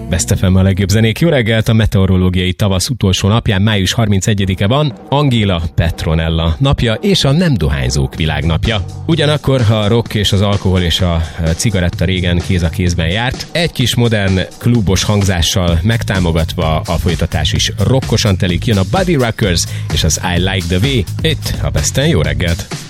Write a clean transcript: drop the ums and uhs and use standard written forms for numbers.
Best FM a legjobb zenék. Jó reggelt, a meteorológiai tavasz utolsó napján, május 31-e van, Angela Petronella napja és a nem dohányzók világnapja. Ugyanakkor, ha a rock és az alkohol és a cigaretta régen kéz a kézben járt, egy kis modern klubos hangzással megtámogatva a folytatás is rockosan telik, jön a Body Rockers és az I Like The Way. Itt a Besten, jó reggelt!